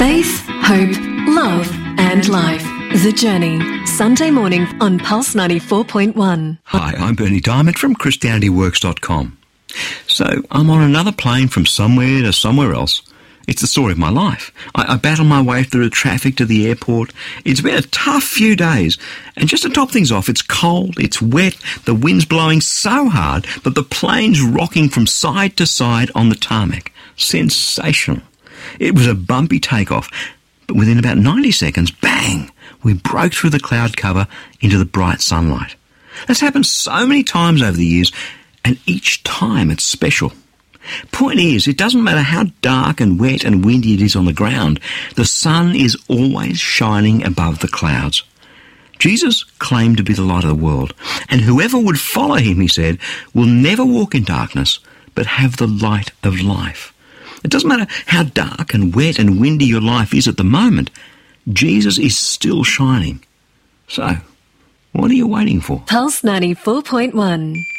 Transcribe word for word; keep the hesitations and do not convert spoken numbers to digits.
Faith, hope, love and life. The Journey. Sunday morning on Pulse ninety-four point one. Hi, I'm Bernie Diamond from Christianity Works dot com. So, I'm on another plane from somewhere to somewhere else. It's the story of my life. I, I battle my way through the traffic to the airport. It's been a tough few days. And just to top things off, it's cold, it's wet, the wind's blowing so hard that the plane's rocking from side to side on the tarmac. Sensational. It was a bumpy takeoff, but within about ninety seconds, bang, we broke through the cloud cover into the bright sunlight. That's happened so many times over the years, and each time it's special. Point is, it doesn't matter how dark and wet and windy it is on the ground, the sun is always shining above the clouds. Jesus claimed to be the light of the world, and whoever would follow him, he said, will never walk in darkness, but have the light of life. It doesn't matter how dark and wet and windy your life is at the moment, Jesus is still shining. So, what are you waiting for? Pulse ninety-four point one.